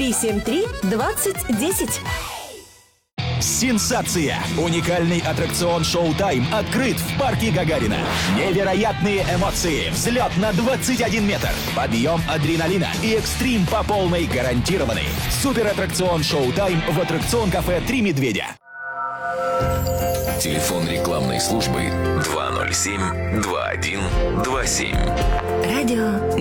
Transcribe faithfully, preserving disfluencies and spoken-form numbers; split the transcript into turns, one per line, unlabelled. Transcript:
три семь три двадцать десять.
Сенсация! Уникальный аттракцион «Шоу-тайм» открыт в парке Гагарина. Невероятные эмоции, взлет на двадцать один метр, подъем адреналина и экстрим по полной гарантированы. Суператтракцион «Шоу-тайм» в аттракцион-кафе «Три медведя».
Телефон рекламной службы два ноль семь два один два семь.
Радио